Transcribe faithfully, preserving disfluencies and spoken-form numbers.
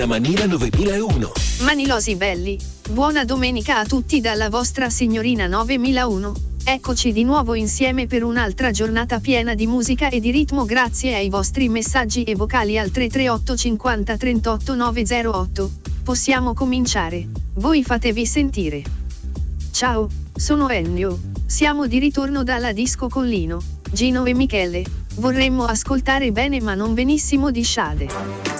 Manila novemilauno. Manilosi belli, buona domenica a tutti dalla vostra signorina novemilauno. Eccoci di nuovo insieme per un'altra giornata piena di musica e di ritmo grazie ai vostri messaggi e vocali al tre tre otto cinquanta trentotto novecentotto. Possiamo cominciare. Voi fatevi sentire. Ciao, sono Ennio. Siamo di ritorno dalla disco con Lino, Gino e Michele. Vorremmo ascoltare bene ma non benissimo di Sade.